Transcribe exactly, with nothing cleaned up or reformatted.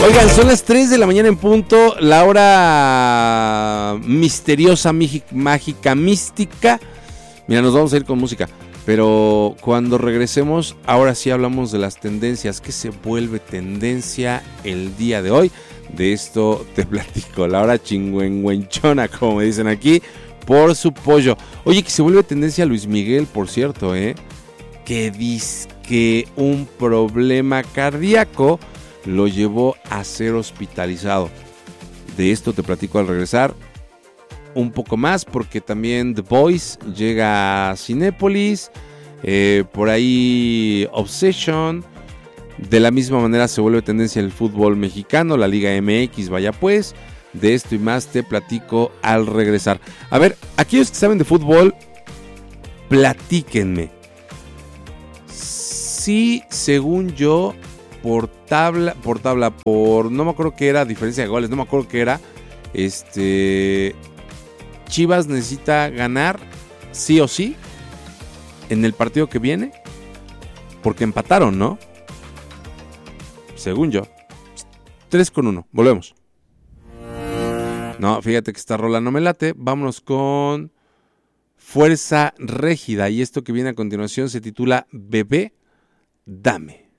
Oigan, son las tres de la mañana en punto, la hora misteriosa, mágica, mística. Mira, nos vamos a ir con música, pero cuando regresemos, ahora sí hablamos de las tendencias. ¿Qué se vuelve tendencia el día de hoy? De esto te platico, la hora chingüengüenchona, como me dicen aquí, por su pollo. Oye, que se vuelve tendencia Luis Miguel, por cierto, ¿eh? Que dice que un problema cardíaco lo llevó a ser hospitalizado. De esto te platico al regresar un poco más, porque también The Voice llega a Cinépolis, eh, por ahí Obsession. De la misma manera se vuelve tendencia el fútbol mexicano, la Liga M X, vaya pues. De esto y más te platico al regresar. A ver, aquellos que saben de fútbol, platíquenme. Sí, según yo, por tabla, por tabla, por no me acuerdo qué era, diferencia de goles, no me acuerdo qué era. Este, Chivas necesita ganar sí o sí en el partido que viene, porque empataron, ¿no? Según yo. tres con uno, volvemos. No, fíjate que esta rola no me late. Vámonos con Fuerza Régida, y esto que viene a continuación se titula Bebé, dame.